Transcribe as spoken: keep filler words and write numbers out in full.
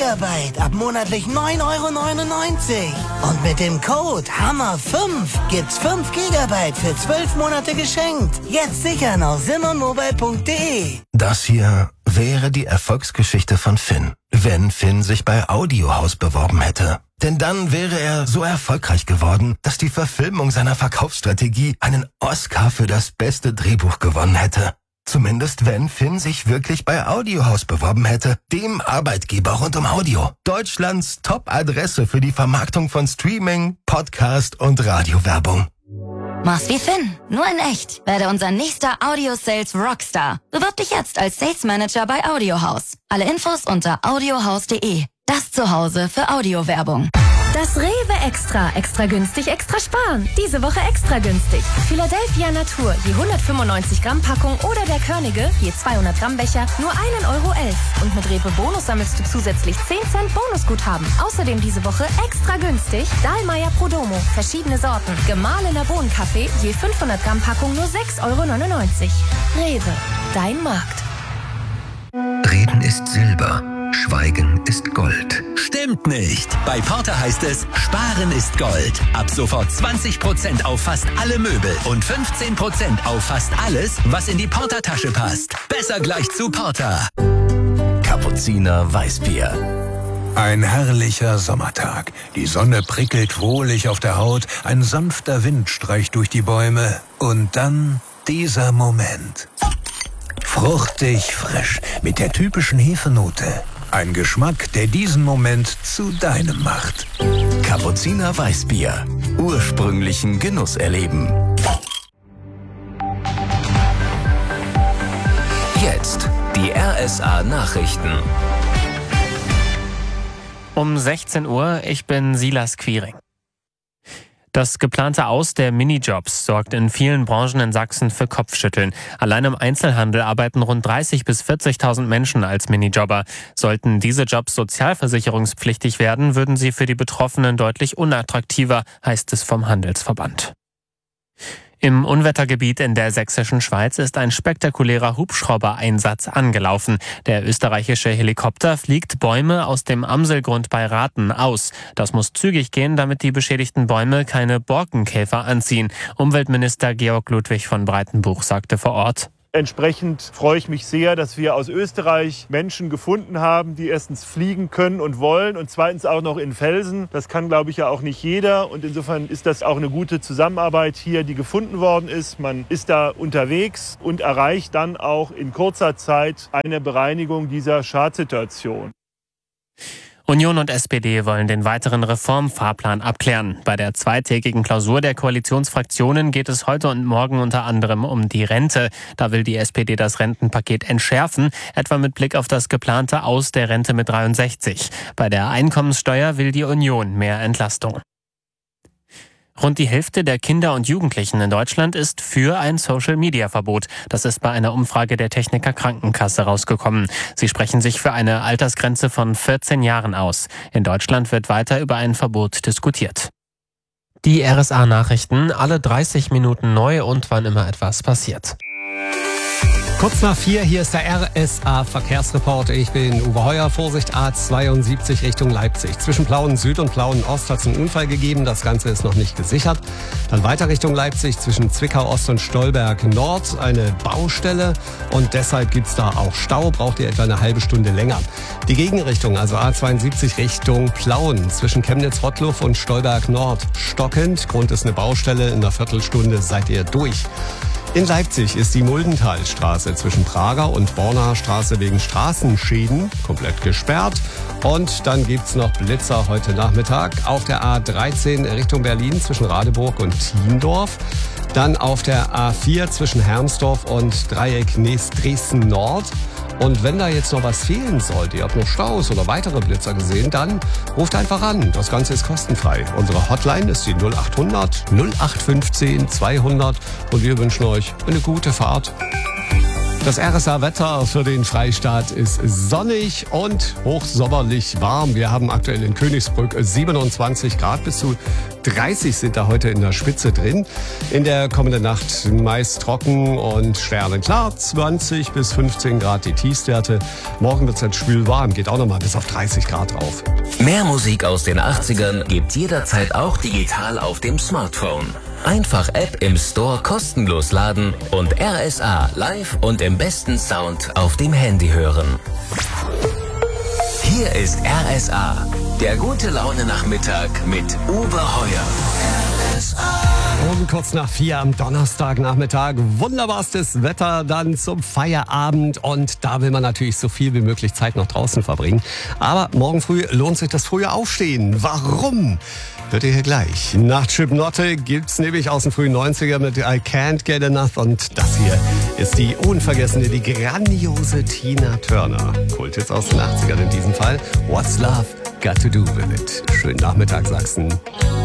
Gigabyte ab monatlich neun Euro neunundneunzig. Und mit dem Code Hammer fünf gibt's fünf Gigabyte für zwölf Monate geschenkt. Jetzt sichern auf simonmobile punkt de. Das hier wäre die Erfolgsgeschichte von Finn, wenn Finn sich bei Audiohaus beworben hätte. Denn dann wäre er so erfolgreich geworden, dass die Verfilmung seiner Verkaufsstrategie einen Oscar für das beste Drehbuch gewonnen hätte. Zumindest wenn Finn sich wirklich bei Audiohaus beworben hätte, dem Arbeitgeber rund um Audio. Deutschlands Top-Adresse für die Vermarktung von Streaming, Podcast und Radiowerbung. Mach's wie Finn, nur in echt. Werde unser nächster Audio-Sales Rockstar. Bewirb dich jetzt als Sales Manager bei Audiohaus. Alle Infos unter audiohaus punkt de. Das Zuhause für Audiowerbung. Das Rewe Extra. Extra günstig, extra sparen. Diese Woche extra günstig. Philadelphia Natur, je hundertfünfundneunzig Gramm Packung oder der Körnige, je zweihundert Gramm Becher, nur ein Euro elf. Und mit Rewe Bonus sammelst du zusätzlich zehn Cent Bonusguthaben. Außerdem diese Woche extra günstig Dahlmeier Prodomo, verschiedene Sorten. Gemahlener Bohnenkaffee, je fünfhundert Gramm Packung nur sechs Euro neunundneunzig. Rewe, dein Markt. Reden ist Silber. Schweigen ist Gold. Stimmt nicht. Bei Porter heißt es, Sparen ist Gold. Ab sofort zwanzig Prozent auf fast alle Möbel und fünfzehn Prozent auf fast alles, was in die Porter-Tasche passt. Besser gleich zu Porter. Kapuziner Weißbier. Ein herrlicher Sommertag. Die Sonne prickelt wohlig auf der Haut, ein sanfter Wind streicht durch die Bäume und dann dieser Moment. Fruchtig frisch mit der typischen Hefenote. Ein Geschmack, der diesen Moment zu deinem macht. Kapuziner Weißbier. Ursprünglichen Genuss erleben. Jetzt die R S A Nachrichten. Um sechzehn Uhr, ich bin Silas Quiring. Das geplante Aus der Minijobs sorgt in vielen Branchen in Sachsen für Kopfschütteln. Allein im Einzelhandel arbeiten rund dreißigtausend bis vierzigtausend Menschen als Minijobber. Sollten diese Jobs sozialversicherungspflichtig werden, würden sie für die Betroffenen deutlich unattraktiver, heißt es vom Handelsverband. Im Unwettergebiet in der sächsischen Schweiz ist ein spektakulärer Hubschrauber-Einsatz angelaufen. Der österreichische Helikopter fliegt Bäume aus dem Amselgrund bei Rathen aus. Das muss zügig gehen, damit die beschädigten Bäume keine Borkenkäfer anziehen. Umweltminister Georg Ludwig von Breitenbuch sagte vor Ort: Entsprechend freue ich mich sehr, dass wir aus Österreich Menschen gefunden haben, die erstens fliegen können und wollen und zweitens auch noch in Velsen. Das kann, glaube ich, ja auch nicht jeder. Und insofern ist das auch eine gute Zusammenarbeit hier, die gefunden worden ist. Man ist da unterwegs und erreicht dann auch in kurzer Zeit eine Bereinigung dieser Schadsituation. Union und S P D wollen den weiteren Reformfahrplan abklären. Bei der zweitägigen Klausur der Koalitionsfraktionen geht es heute und morgen unter anderem um die Rente. Da will die S P D das Rentenpaket entschärfen, etwa mit Blick auf das geplante Aus der Rente mit dreiundsechzig. Bei der Einkommenssteuer will die Union mehr Entlastung. Rund die Hälfte der Kinder und Jugendlichen in Deutschland ist für ein Social-Media-Verbot. Das ist bei einer Umfrage der Techniker Krankenkasse rausgekommen. Sie sprechen sich für eine Altersgrenze von vierzehn Jahren aus. In Deutschland wird weiter über ein Verbot diskutiert. Die R S A-Nachrichten, alle dreißig Minuten neu und wann immer etwas passiert. Kurz nach vier, hier ist der R S A-Verkehrsreport. Ich bin Uwe Heuer. Vorsicht, A zweiundsiebzig Richtung Leipzig. Zwischen Plauen Süd und Plauen Ost hat es einen Unfall gegeben. Das Ganze ist noch nicht gesichert. Dann weiter Richtung Leipzig zwischen Zwickau Ost und Stolberg Nord eine Baustelle. Und deshalb gibt's da auch Stau. Braucht ihr etwa eine halbe Stunde länger. Die Gegenrichtung, also A zweiundsiebzig Richtung Plauen. Zwischen Chemnitz-Rottluff und Stolberg Nord stockend. Grund ist eine Baustelle. In einer Viertelstunde seid ihr durch. In Leipzig ist die Muldenthalstraße zwischen Prager und Bornaer Straße wegen Straßenschäden komplett gesperrt. Und dann gibt's noch Blitzer heute Nachmittag auf der A dreizehn Richtung Berlin zwischen Radeburg und Thiendorf. Dann auf der A vier zwischen Hermsdorf und Dreieck Dresden Nord. Und wenn da jetzt noch was fehlen sollte, ihr habt noch Staus oder weitere Blitzer gesehen, dann ruft einfach an. Das Ganze ist kostenfrei. Unsere Hotline ist die null achthundert null acht fünfzehn zweihundert und wir wünschen euch eine gute Fahrt. Das R S A-Wetter für den Freistaat ist sonnig und hochsommerlich warm. Wir haben aktuell in Königsbrück siebenundzwanzig Grad, bis zu dreißig sind da heute in der Spitze drin. In der kommenden Nacht meist trocken und sternenklar, zwanzig bis fünfzehn Grad die Tiefstwerte. Morgen wird es halt schwül warm, geht auch nochmal bis auf dreißig Grad rauf. Mehr Musik aus den achtzigern gibt's jederzeit auch digital auf dem Smartphone. Einfach App im Store kostenlos laden und R S A live und im besten Sound auf dem Handy hören. Hier ist R S A, der gute Laune Nachmittag mit Uwe Heuer. R S A. Um kurz nach vier am Donnerstagnachmittag. Wunderbarstes Wetter dann zum Feierabend. Und da will man natürlich so viel wie möglich Zeit noch draußen verbringen. Aber morgen früh lohnt sich das frühe Aufstehen. Warum? Hört ihr hier gleich. Nach Chip Notte gibt's nämlich aus den frühen neunziger mit I Can't Get Enough. Und das hier ist die unvergessene, die grandiose Tina Turner. Kulthits aus den achtzigern in diesem Fall. What's Love Got to Do With It? Schönen Nachmittag, Sachsen.